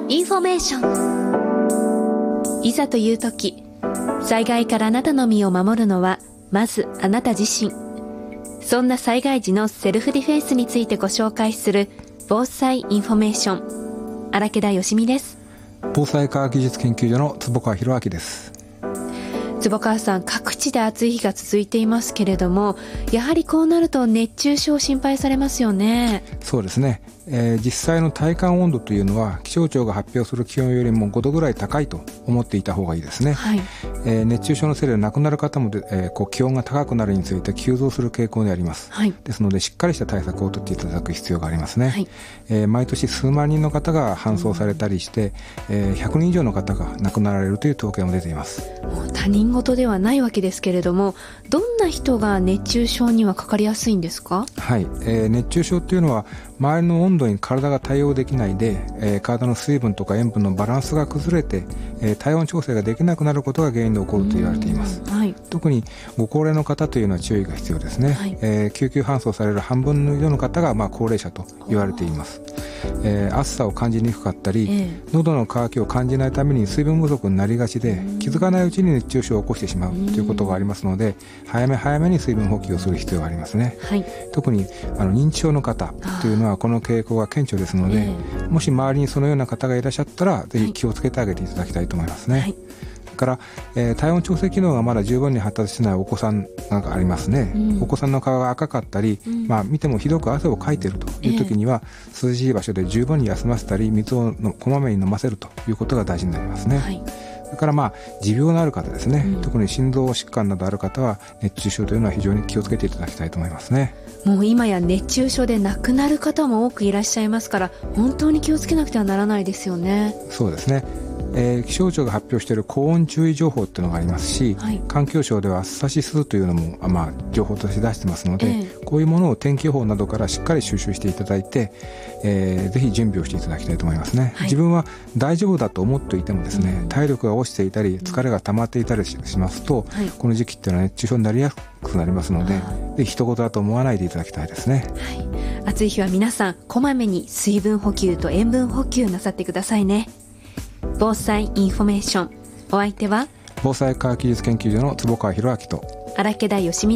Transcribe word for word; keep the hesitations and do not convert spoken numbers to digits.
インフォメーション。いざという時、災害からあなたの身を守るのはまずあなた自身。そんな災害時のセルフディフェンスについてご紹介する防災インフォメーション。荒木田よしみです。 防災科学技術研究所の坪川博明です。 坪川さん、各地で暑い日が続いていますけれども、やはりこうなると熱中症心配されますよね。 そうですね、えー、実際の体感温度というのは気象庁が発表する気温よりもごどぐらい高いと思っていた方がいいですね、 はい。 えー、熱中症のせいで亡くなる方もで、えー、こう気温が高くなるについて急増する傾向であります、はい、ですのでしっかりした対策を取っていただく必要がありますね、はい。えー、毎年数万人の方が搬送されたりして、うんえー、ひゃくにん以上の方が亡くなられるという統計も出ています。 もう他人事ではないわけですけれども、どんな人が熱中症にはかかりやすいんですか？ はい、えー、熱中症というのは周りの温度に体が対応できないで、えー、体の水分とか塩分のバランスが崩れて、えー、体温調整ができなくなることが原因で起こると言われています、はい。特にご高齢の方というのは注意が必要ですね、はい。えー、救急搬送される半分以上の方がまあ高齢者と言われています。えー、暑さを感じにくかったり、えー、喉の渇きを感じないために水分不足になりがちで、気づかないうちに熱中症を起こしてしまうということがありますので、早め早めに水分補給をする必要がありますね、はい。特にあの認知症の方というのはこの傾向が顕著ですので、えー、もし周りにそのような方がいらっしゃったらぜひ気をつけてあげていただきたいと思いますね、はい。から、えー、体温調整機能がまだ十分に発達してないお子さんがありますね、うん、お子さんの顔が赤かったり、うんまあ、見てもひどく汗をかいているという時には、えー、涼しい場所で十分に休ませたり水をのこまめに飲ませるということが大事になりますね、はい。それからまあ持病のある方ですね、うん、特に心臓疾患などある方は熱中症というのは非常に気をつけていただきたいと思いますね。 もう今や熱中症で亡くなる方も多くいらっしゃいますから、本当に気をつけなくてはならないですよね。 そうですね、えー、気象庁が発表している高温注意情報っていうのがありますし、はい、環境省では暑さ指数というのも、まあ、情報として出してますので、えー、こういうものを天気予報などからしっかり収集していただいて、えー、ぜひ準備をしていただきたいと思いますね、はい。自分は大丈夫だと思っていてもですね、うん、体力が落ちていたり疲れが溜まっていたり し, しますと、はい、この時期っていうのは熱中症になりやすくなりますので、ぜひ一言だと思わないでいただきたいですね、 はい。暑い日は皆さんこまめに水分補給と塩分補給なさってくださいね。防災インフォメーション、お相手は防災科学技術研究所の坪川博明と荒木田よしみ